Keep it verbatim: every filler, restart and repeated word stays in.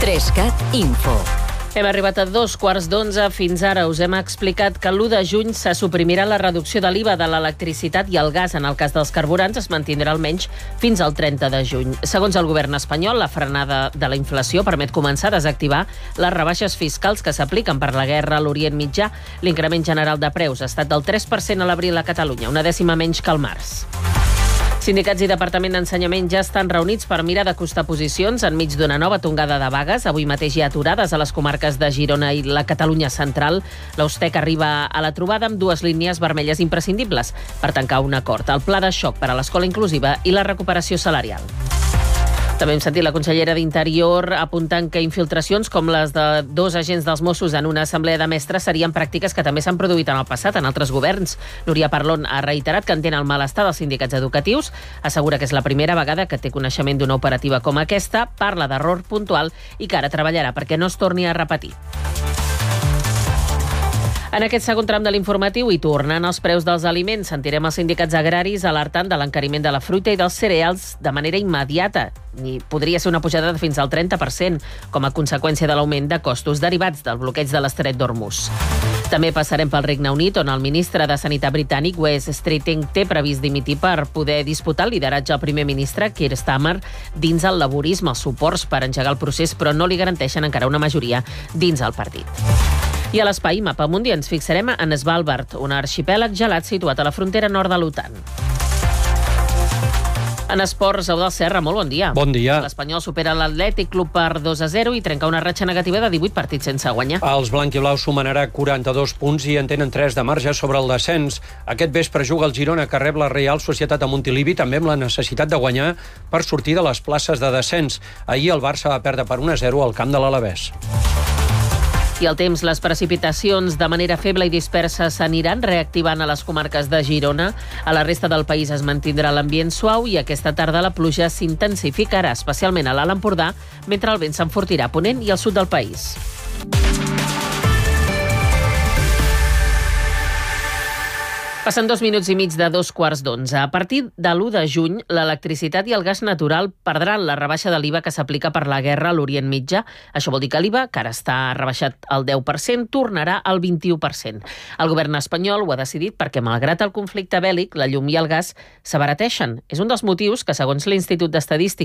Trescat Info. Hem arribat a dos quarts d'onze. Fins ara us hem explicat que l'u de juny se suprimirà la reducció de l'I V A de l'electricitat i el gas. En el cas dels carburants es mantindrà almenys fins al trenta de juny. Segons el govern espanyol, la frenada de la inflació permet començar a desactivar les rebaixes fiscals que s'apliquen per la guerra a l'Orient Mitjà. L'increment general de preus ha estat del tres per cent a l'abril a Catalunya, una dècima menys que al març. Sindicats i Departament d'Ensenyament ja estan reunits per mirar d'acostar posicions enmig d'una nova tongada de vagues. Avui mateix hi ha aturades a les comarques de Girona i la Catalunya central. L'Austec arriba a la trobada amb dues línies vermelles imprescindibles per tancar un acord: el pla de xoc per a l'escola inclusiva i la recuperació salarial. També hem sentit la consellera d'Interior apuntant que infiltracions com les de dos agents dels Mossos en una assemblea de mestres serien pràctiques que també s'han produït en el passat en altres governs. Núria Parlon ha reiterat que entén el malestar dels sindicats educatius, assegura que és la primera vegada que té coneixement d'una operativa com aquesta, parla d'error puntual i que ara treballarà perquè no es torni a repetir. En aquest segon tram de l'informatiu i tornant als preus dels aliments, sentirem els sindicats agraris alertant de l'encariment de la fruita i dels cereals de manera immediata. I podria ser una pujada de fins al trenta per cent, com a conseqüència de l'augment de costos derivats del bloqueig de l'estret d'Hormuz. També passarem pel Regne Unit, on el ministre de Sanitat britànic, Wes Streeting, té previst dimitir per poder disputar el lideratge al primer ministre, Keir Starmer, dins el laborisme. Els suports per engegar el procés, però no li garanteixen encara una majoria dins el partit. I a l'espai Mapamundi ens fixarem en Svalbard, un arxipèlag gelat situat a la frontera nord de l'OTAN. En esports, Eudald Serra, molt bon dia. Bon dia. L'Espanyol supera l'Atlètic Club per dos a zero i trenca una ratxa negativa de divuit partits sense guanyar. Els blanquiblaus sumen ara quaranta-dos punts i en tenen tres de marge sobre el descens. Aquest vespre juga el Girona, que rep la Real Societat de Montilivi, també amb la necessitat de guanyar per sortir de les places de descens. Ahir el Barça va perdre per un a zero al camp de l'Alavés. I el temps, les precipitacions de manera feble i dispersa s'aniran reactivant a les comarques de Girona. A la resta del país es mantindrà l'ambient suau i aquesta tarda la pluja s'intensificarà, especialment a l'Alt Empordà, mentre el vent s'enfortirà a ponent i al sud del país. Passen dos minuts i mig de dos quarts d'onze. A partir de l'u de juny, l'electricitat i el gas natural perdran la rebaixa de l'I V A que s'aplica per la guerra a l'Orient Mitjà. Això vol dir que l'I V A, que ara està rebaixat al deu per cent, tornarà al vint-i-u per cent. El govern espanyol ho ha decidit perquè, malgrat el conflicte bèl·lic, la llum i el gas s'abarateixen. És un dels motius que, segons l'Institut d'Estadística